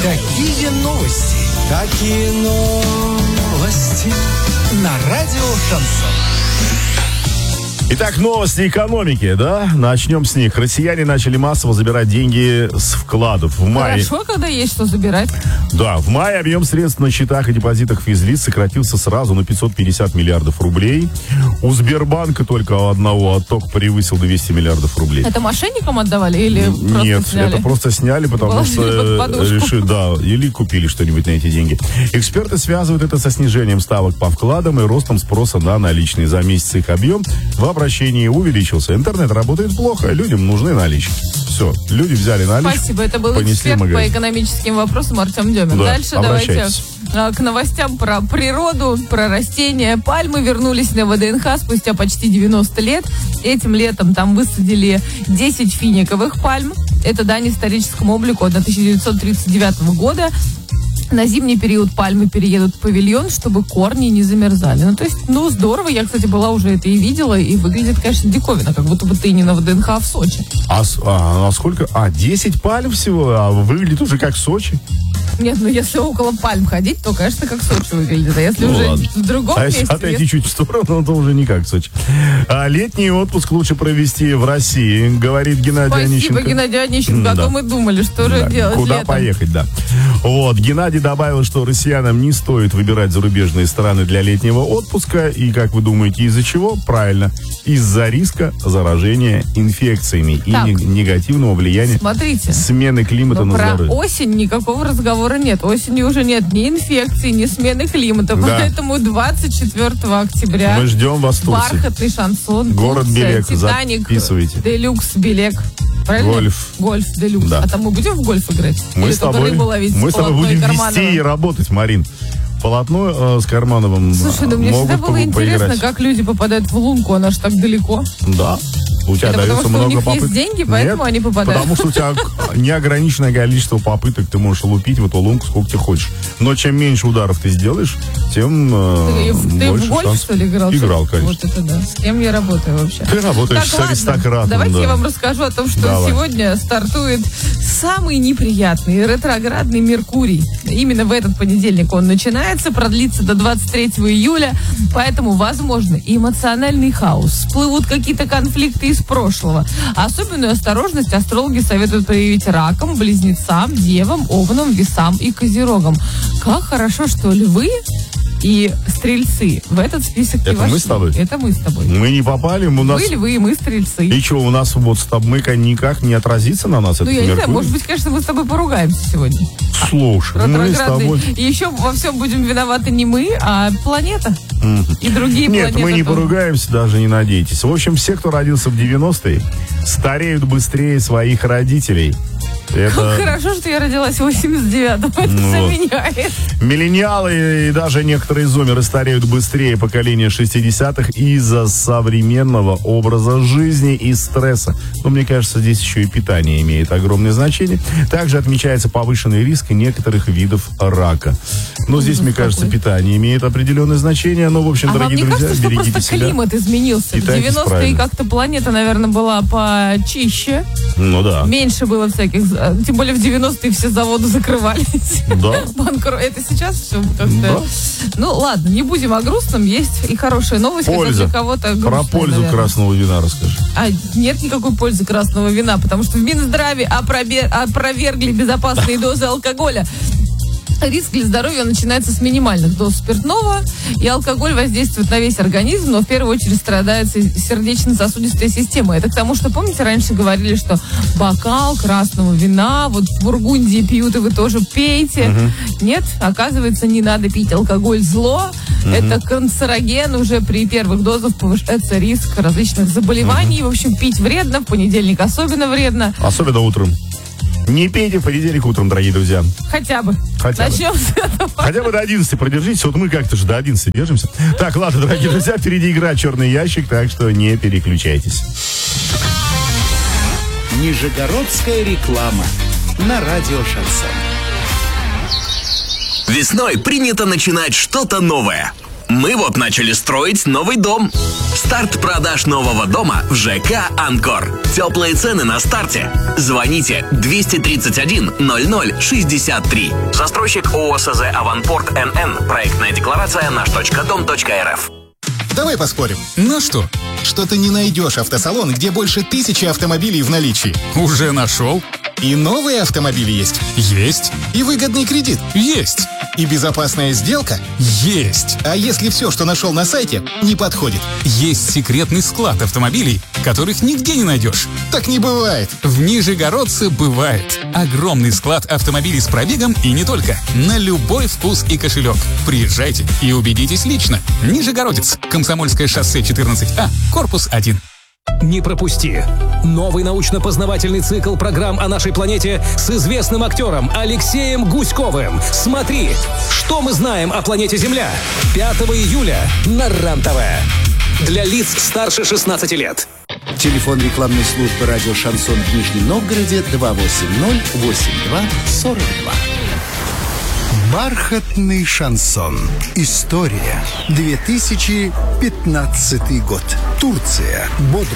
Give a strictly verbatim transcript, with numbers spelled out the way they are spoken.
Какие новости? Какие новости? На радио Шансон. Итак, новости экономики, да? Начнем с них. Россияне начали массово забирать деньги с вкладов. В мае... Хорошо, когда есть что забирать. Да, в мае объем средств на счетах и депозитах физлиц сократился сразу на пятьсот пятьдесят миллиардов рублей. У Сбербанка только у одного отток превысил двести миллиардов рублей. Это мошенникам отдавали или просто Нет, сняли? это просто сняли, потому Положили под что решили, да, или купили что-нибудь на эти деньги. Эксперты связывают это со снижением ставок по вкладам и ростом спроса на наличные. За месяц их объем в обращении увеличился. Интернет работает плохо, людям нужны налички. Все, люди взяли наличку. Спасибо, это был понесли эксперт в магазин. по экономическим вопросам Артем Демин. Да, Дальше давайте обращайтесь. к новостям про природу, про растения. Пальмы вернулись на ВДНХ спустя почти девяносто лет. Этим летом там высадили десять финиковых пальм. Это дань историческому облику тысяча девятьсот тридцать девятого года. На зимний период пальмы переедут в павильон, чтобы корни не замерзали. Ну, то есть, ну, здорово. Я, кстати, была уже это и видела. И выглядит, конечно, диковина. Как будто бы ты не на ВДНХ, а в Сочи. А, а, а сколько? А, десять пальм всего? А выглядит уже как Сочи? Нет, ну если около пальм ходить, то, конечно, как Сочи выглядит. А если Ну, уже ладно. в другом а месте... если отойти если... чуть в сторону, то уже не как Сочи. А летний отпуск лучше провести в России, говорит Геннадий Спасибо, Онищенко. Геннадий Онищенко. А Да. то мы думали, что же Да, делать куда летом. поехать, да. Вот, Геннадий добавил, что россиянам не стоит выбирать зарубежные страны для летнего отпуска. И, как вы думаете, из-за чего? Правильно, из-за риска заражения инфекциями Так. и не- негативного влияния Смотрите. смены климата Но на про здоровье. осень никакого разговора нет. Осенью уже нет ни инфекции, ни смены климата. Да. Поэтому двадцать четвёртого октября Мы ждем вас в Турции. бархатный шансон, Город Турция, Белек, Титаник, записывайте. Делюкс, Белек. Правильно? Гольф. Гольф, Делюкс. Да. А там мы будем в гольф играть? Мы Или с только тобой, рыбу ловить мы с тобой Полотно и будем Кармановым? вести и работать, Марин. Полотно э, с Кармановым Слушай, ну мне могут всегда было по- интересно, поиграть. как люди попадают в лунку, она же так далеко. Да. У тебя Это дается потому, что у много них есть попыток. деньги, поэтому Нет, они попадают. Потому что у тебя неограниченное количество попыток, ты можешь лупить в эту лунку сколько ты хочешь. Но чем меньше ударов ты сделаешь, тем э, Ты, в- ты больше в гольф, шансов. что ли, играл? Играл, конечно. Вот это да. С кем я работаю вообще? Ты работаешь Так, с ладно, аристократом. давайте да. я вам расскажу о том, что Давай. сегодня стартует самый неприятный ретроградный Меркурий. Именно в этот понедельник он начинается, продлится до двадцать третьего июля, поэтому, возможно, эмоциональный хаос, всплывут какие-то конфликты из прошлого. Особенную осторожность астрологи советуют проявить ракам, близнецам, девам, овнам, весам и козерогам. Как хорошо, что львы и стрельцы в этот список не Это мы вошли. с тобой? Это мы с тобой. Мы не попали, у нас... Вы львы, мы стрельцы. И что, у нас вот с тобой никак не отразится на нас Ну, этот я не знаю, Меркурий? может быть, конечно, мы с тобой поругаемся сегодня. Слушай, мы с Ретроградный. тобой... И еще во всем будем виноваты не мы, а планета. И другие Нет, планеты. мы не тоже. поругаемся, даже не надейтесь. В общем, все, кто родился в девяностые, стареют быстрее своих родителей. Как Это хорошо, что я родилась в восемьдесят девятом. Это Ну вот. заменяет. миллениалы и даже некоторые зумеры стареют быстрее поколения шестидесятых из-за современного образа жизни и стресса. Но мне кажется, здесь еще и питание имеет огромное значение. Также отмечается повышенный риск некоторых видов рака. Но здесь, мне кажется, какой. питание имеет определенное значение. Но, в общем, А вам дорогие не друзья, кажется, что берегите просто себя. климат изменился? В Питайтесь девяностые правильно. как-то планета, наверное, была почище. Ну да. Меньше было всяких... э, Тем более в девяностые все заводы закрывались. Да. Банкро... Это сейчас все как-то... Да. Ну, ладно, не будем о грустном. Есть и хорошая новость, хотя Польза. для кого-то Про грустная, пользу наверное. красного вина расскажи. А нет никакой пользы красного вина, потому что в Минздраве опробе- опровергли безопасные дозы алкоголя. Риск для здоровья начинается с минимальных доз спиртного, и алкоголь воздействует на весь организм, но в первую очередь страдает сердечно-сосудистая система. Это к тому, что, помните, раньше говорили, что бокал красного вина, вот в Бургундии пьют, и вы тоже пейте. Угу. Нет, оказывается, не надо пить алкоголь, зло. Угу. Это канцероген, уже при первых дозах повышается риск различных заболеваний. Угу. В общем, пить вредно, в понедельник особенно вредно. Особенно утром. Не пейте в понедельник утром, дорогие друзья. Хотя бы. Хотя Начнем бы. с этого. Хотя бы до одиннадцати продержитесь. Вот мы как-то же до одиннадцати держимся. Так, ладно, дорогие друзья, впереди игра «Черный ящик», так что не переключайтесь. Нижегородская реклама на радио «Шансон». Весной принято начинать что-то новое. Мы вот начали строить новый дом. Старт продаж нового дома в ЖК «Анкор». Теплые цены на старте. Звоните двести тридцать один ноль ноль шестьдесят три. Застройщик ООО СЗ «Аванпорт эн эн». Проектная декларация наш точка дом точка эр эф. Давай поспорим. На что? Что ты не найдешь автосалон, где больше тысячи автомобилей в наличии. Уже нашел. И новые автомобили есть. Есть. И выгодный кредит. Есть. И безопасная сделка. Есть. А если все, что нашел на сайте, не подходит? Есть секретный склад автомобилей, которых нигде не найдешь. Так не бывает. В Нижегородце бывает. Огромный склад автомобилей с пробегом и не только. На любой вкус и кошелек. Приезжайте и убедитесь лично. Нижегородец. Комсомольское шоссе четырнадцать А, корпус один. Не пропусти! Новый научно-познавательный цикл программ о нашей планете с известным актером Алексеем Гуськовым. Смотри, что мы знаем о планете Земля. пятого июля на РЕН-ТВ. Для лиц старше шестнадцати лет. Телефон рекламной службы радио «Шансон» в Нижнем Новгороде два восемь ноль восемь два сорок два. Бархатный шансон. История. две тысячи пятнадцатый год. Турция. Бодрум.